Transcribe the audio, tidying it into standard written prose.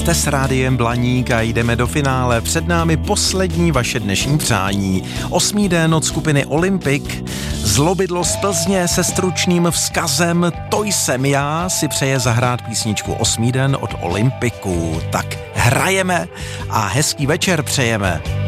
Jste s Rádiem Blaník a jdeme do finále. Před námi poslední vaše dnešní přání. 8. den od skupiny Olympik. Zlobidlo z Plzně se stručným vzkazem To jsem já si přeje zahrát písničku 8. den od Olympiků. Tak hrajeme a hezký večer přejeme.